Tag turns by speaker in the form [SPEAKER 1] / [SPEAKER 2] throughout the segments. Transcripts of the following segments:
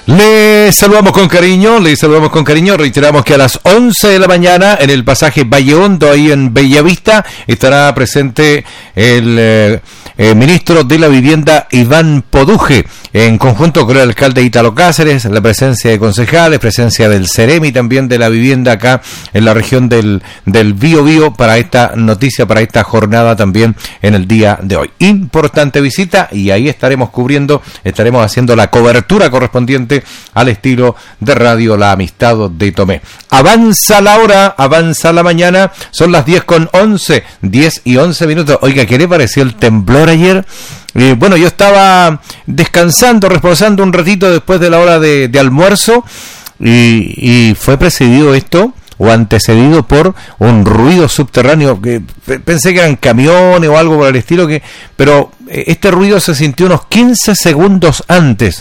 [SPEAKER 1] Le saludamos con cariño, reiteramos que a las 11 de la mañana en el pasaje Valle Hondo, ahí en Bellavista, estará presente el ministro de la Vivienda, Iván Poduje, en conjunto con el alcalde Ítalo Cáceres, la presencia de concejales, presencia del Ceremi también de la vivienda acá en la región del Biobío para esta noticia, para esta jornada también en el día de hoy. Importante visita y ahí estaremos haciendo la cobertura correspondiente al estilo de Radio La Amistad de Tomé. Avanza la hora, avanza la mañana, son las 10:11, 10:11. Oiga, ¿qué le pareció el temblor ayer? Bueno, yo estaba descansando, reposando un ratito después de la hora de almuerzo y fue precedido esto o antecedido por un ruido subterráneo que pensé que eran camiones o algo por el estilo, pero este ruido se sintió unos 15 segundos antes,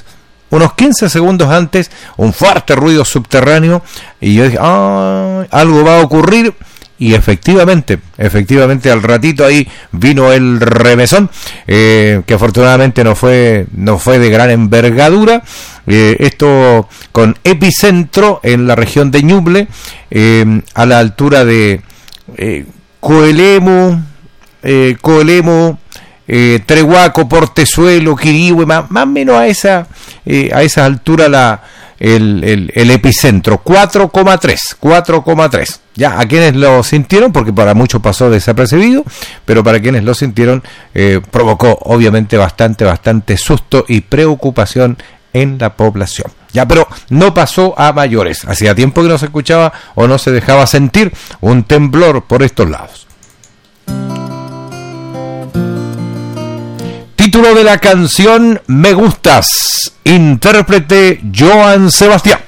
[SPEAKER 1] un fuerte ruido subterráneo, y yo dije, algo va a ocurrir. Y efectivamente al ratito ahí vino el remesón, que afortunadamente no fue de gran envergadura. Esto con epicentro en la región de Ñuble, a la altura de Coelemu, Trehuaco, Portezuelo, Quirihue, más o menos a esa altura el epicentro, 4,3. Ya, a quienes lo sintieron, porque para muchos pasó desapercibido, pero para quienes lo sintieron provocó obviamente bastante susto y preocupación en la población. Ya, pero no pasó a mayores. Hacía tiempo que no se escuchaba o no se dejaba sentir un temblor por estos lados. Título de la canción: Me Gustas, intérprete Joan Sebastián.